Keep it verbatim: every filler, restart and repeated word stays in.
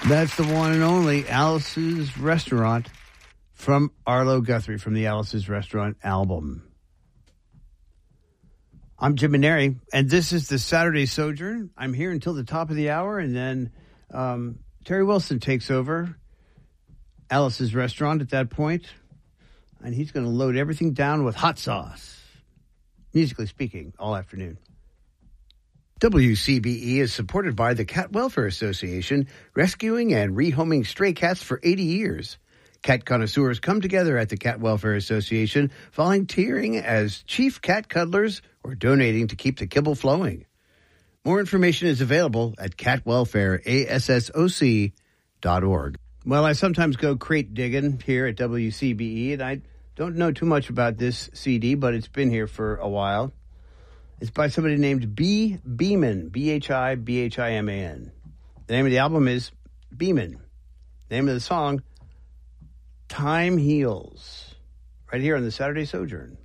That's the one and only Alice's Restaurant from Arlo Guthrie from the Alice's Restaurant album. I'm Jim Maneri, and this is the Saturday Sojourn. I'm here until the top of the hour, and then um, Terry Wilson takes over Alice's Restaurant at that point, and he's going to load everything down with hot sauce, musically speaking, all afternoon. W C B E is supported by the Cat Welfare Association, rescuing and rehoming stray cats for eighty years. Cat connoisseurs come together at the Cat Welfare Association, volunteering as chief cat cuddlers or donating to keep the kibble flowing. More information is available at cat welfare assoc dot org. Well, I sometimes go crate digging here at W C B E, and I don't know too much about this C D, but it's been here for a while. It's by somebody named B. Beeman, B H I B H I M A N. The name of the album is Beeman. The name of the song, Time Heals. Right here on the Saturday Sojourn.